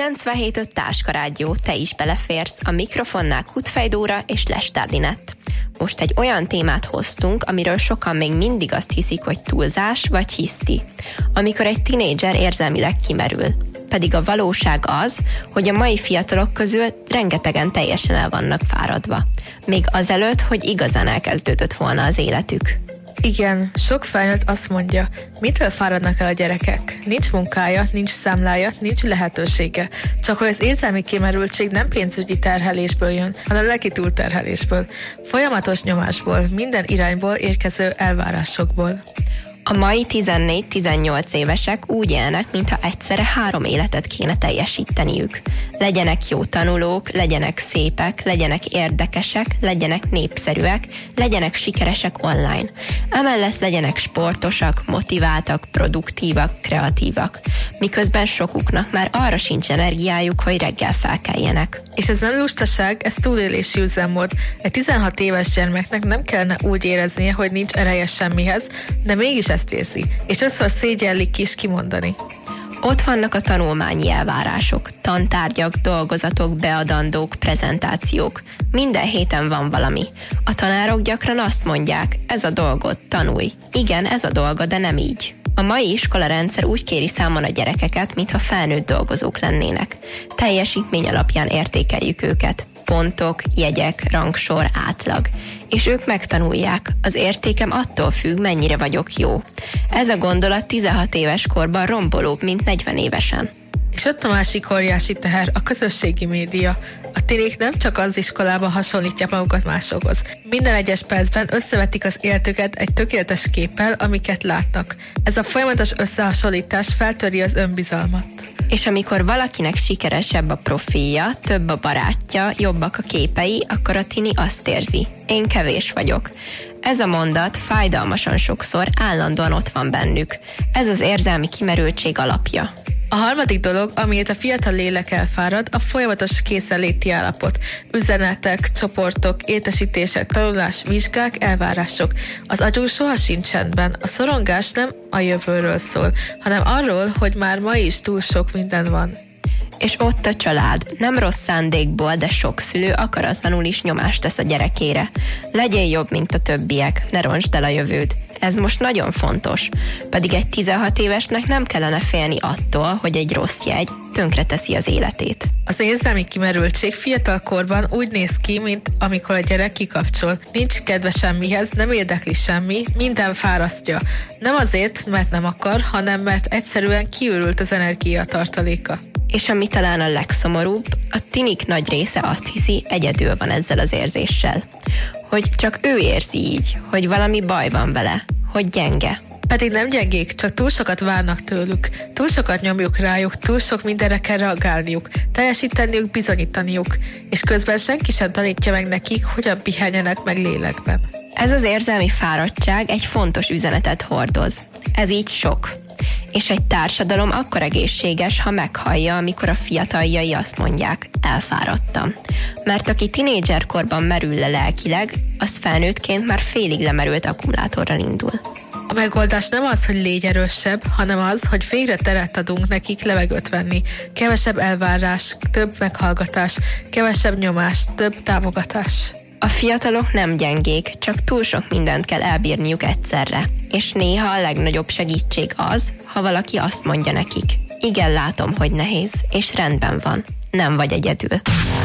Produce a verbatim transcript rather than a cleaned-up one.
kilencvenhét öt Táskarádió, te is beleférsz, a mikrofonnál Kutfej Dóra és Lestár Linett. Most egy olyan témát hoztunk, amiről sokan még mindig azt hiszik, hogy túlzás vagy hiszti. Amikor egy tinédzser érzelmileg kimerül. Pedig a valóság az, hogy a mai fiatalok közül rengetegen teljesen el vannak fáradva. Még azelőtt, hogy igazán elkezdődött volna az életük. Igen, sok felnőtt azt mondja, mitől fáradnak el a gyerekek? Nincs munkája, nincs számlája, nincs lehetősége. Csak hogy az érzelmi kimerültség nem pénzügyi terhelésből jön, hanem lelki túlterhelésből. Folyamatos nyomásból, minden irányból érkező elvárásokból. A mai tizennégy-tizennyolc évesek úgy élnek, mintha egyszerre három életet kéne teljesíteniük. Legyenek jó tanulók, legyenek szépek, legyenek érdekesek, legyenek népszerűek, legyenek sikeresek online. Emellett legyenek sportosak, motiváltak, produktívak, kreatívak. Miközben sokuknak már arra sincs energiájuk, hogy reggel felkeljenek. És ez nem lustaság, ez túlélési üzemmód. Egy tizenhat éves gyermeknek nem kellene úgy éreznie, hogy nincs ereje semmihez, de mégis ezt érzi, és sokszor szégyellik is kimondani. Ott vannak a tanulmányi elvárások, tantárgyak, dolgozatok, beadandók, prezentációk. Minden héten van valami. A tanárok gyakran azt mondják, ez a dolgod, tanulj. Igen, ez a dolga, de nem így. A mai iskolarendszer úgy kéri számon a gyerekeket, mintha felnőtt dolgozók lennének. Teljesítmény alapján értékeljük őket. Pontok, jegyek, rangsor, átlag. És ők megtanulják, az értékem attól függ, mennyire vagyok jó. Ez a gondolat tizenhat éves korban rombolóbb, mint negyven évesen. És ott a másik óriási teher, a közösségi média. A tinék nem csak az iskolában hasonlítják magukat másokhoz. Minden egyes percben összevetik az életüket egy tökéletes képpel, amiket látnak. Ez a folyamatos összehasonlítás feltöri az önbizalmat. És amikor valakinek sikeresebb a profilja, több a barátja, jobbak a képei, akkor a tini azt érzi. Én kevés vagyok. Ez a mondat fájdalmasan sokszor állandóan ott van bennük. Ez az érzelmi kimerültség alapja. A harmadik dolog, amiért a fiatal lélek elfárad, a folyamatos készenléti állapot. Üzenetek, csoportok, értesítések, tanulás, vizsgák, elvárások. Az agyunk soha sincs csendben. A szorongás nem a jövőről szól, hanem arról, hogy már ma is túl sok minden van. És ott a család. Nem rossz szándékból, de sok szülő akaratlanul is nyomást tesz a gyerekére. Legyél jobb, mint a többiek, ne roncsd el a jövőd. Ez most nagyon fontos. Pedig egy tizenhat évesnek nem kellene félni attól, hogy egy rossz jegy tönkreteszi az életét. Az érzelmi kimerültség fiatal korban úgy néz ki, mint amikor a gyerek kikapcsol. Nincs kedve semmihez, nem érdekli semmi, minden fárasztja. Nem azért, mert nem akar, hanem mert egyszerűen kiürült az energiatartaléka. És ami talán a legszomorúbb, a tinik nagy része azt hiszi, egyedül van ezzel az érzéssel. Hogy csak ő érzi így, hogy valami baj van vele, hogy gyenge. Pedig nem gyengék, csak túl sokat várnak tőlük. Túl sokat nyomjuk rájuk, túl sok mindenre kell reagálniuk, teljesíteniük, bizonyítaniuk. És közben senki sem tanítja meg nekik, hogyan pihenjenek meg lélekben. Ez az érzelmi fáradtság egy fontos üzenetet hordoz. Ez így sok. És egy társadalom akkor egészséges, ha meghallja, amikor a fiataljai azt mondják, elfáradtam. Mert aki tinédzserkorban merül le lelkileg, az felnőttként már félig lemerült akkumulátorral indul. A megoldás nem az, hogy légy erősebb, hanem az, hogy végre teret adunk nekik levegőt venni. Kevesebb elvárás, több meghallgatás, kevesebb nyomás, több támogatás. A fiatalok nem gyengék, csak túl sok mindent kell elbírniuk egyszerre. És néha a legnagyobb segítség az, ha valaki azt mondja nekik, igen, látom, hogy nehéz, és rendben van, nem vagy egyedül.